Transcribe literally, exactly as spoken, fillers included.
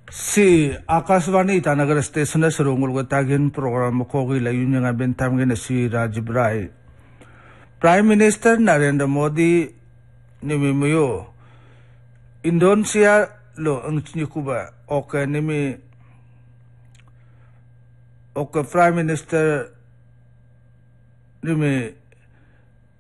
Si Akashvani Itanagar Station Sarungul Tagin program Kogi La Union Bentamgan si Rajib Rai. Prime Minister Narendra Modi Nimimuyo Indonesia lo ang Nikuba Oka Nimi Oka Prime Minister Nimi